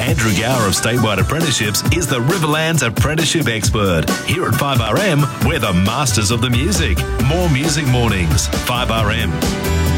Andrew Gower of Statewide Apprenticeships is the Riverlands apprenticeship expert. Here at 5RM, we're the masters of the music. More music mornings. 5RM.